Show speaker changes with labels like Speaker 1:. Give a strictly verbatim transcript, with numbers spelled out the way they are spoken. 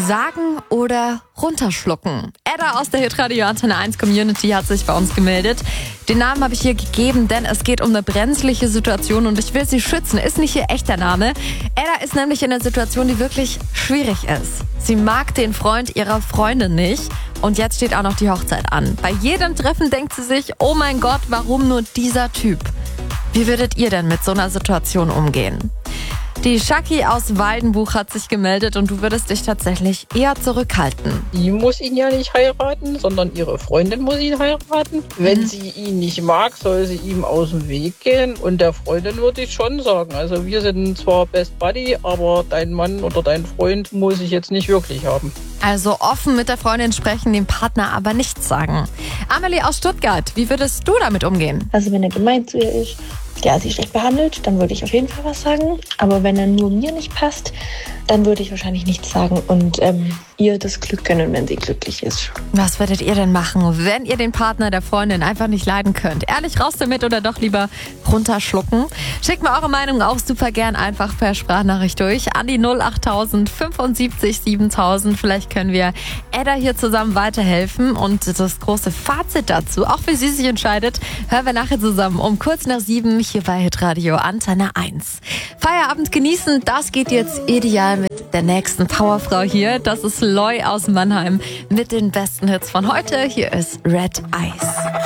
Speaker 1: Sagen oder runterschlucken? Edda aus der Hitradio Antenne eins Community hat sich bei uns gemeldet. Den Namen habe ich hier gegeben, denn es geht um eine brenzliche Situation und ich will sie schützen. Ist nicht ihr echter Name. Edda ist nämlich in einer Situation, die wirklich schwierig ist. Sie mag den Freund ihrer Freundin nicht und jetzt steht auch noch die Hochzeit an. Bei jedem Treffen denkt sie sich, oh mein Gott, warum nur dieser Typ? Wie würdet ihr denn mit so einer Situation umgehen? Die Shaki aus Waldenbuch hat sich gemeldet und du würdest dich tatsächlich eher zurückhalten.
Speaker 2: Die muss ihn ja nicht heiraten, sondern ihre Freundin muss ihn heiraten. Wenn
Speaker 1: Mhm.
Speaker 2: sie ihn nicht mag, soll sie ihm aus dem Weg gehen. Und der Freundin würde ich schon sagen, also wir sind zwar Best Buddy, aber dein Mann oder dein Freund muss ich jetzt nicht wirklich haben.
Speaker 1: Also offen mit der Freundin sprechen, dem Partner aber nichts sagen. Amelie aus Stuttgart, wie würdest du damit umgehen?
Speaker 3: Also wenn er gemein zu ihr ist, der sie schlecht behandelt, dann würde ich auf jeden Fall was sagen. Aber wenn er nur mir nicht passt, dann würde ich wahrscheinlich nichts sagen und ähm, ihr das Glück gönnen, wenn sie glücklich ist.
Speaker 1: Was würdet ihr denn machen, wenn ihr den Partner der Freundin einfach nicht leiden könnt? Ehrlich raus damit oder doch lieber runterschlucken? Schickt mir eure Meinung auch super gern einfach per Sprachnachricht durch an die null acht fünfundsiebzig siebentausend. Vielleicht können wir Edda hier zusammen weiterhelfen und das große Fazit dazu, auch wie sie sich entscheidet, hören wir nachher zusammen um kurz nach sieben hier bei Hitradio Antenne eins. Feierabend genießen, das geht jetzt ideal mit der nächsten Powerfrau hier. Das ist Loy aus Mannheim mit den besten Hits von heute. Hier ist Red Eyes.